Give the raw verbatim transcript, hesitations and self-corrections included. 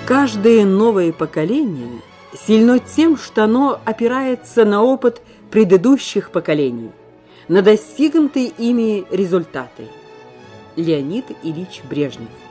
Каждое новое поколение сильно тем, что оно опирается на опыт предыдущих поколений, на достигнутые ими результаты. Леонид Ильич Брежнев.